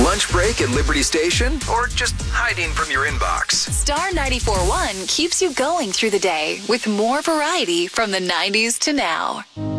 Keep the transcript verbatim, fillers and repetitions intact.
Lunch break at Liberty Station? Or just hiding from your inbox? Star ninety-four point one keeps you going through the day with more variety from the nineties to now.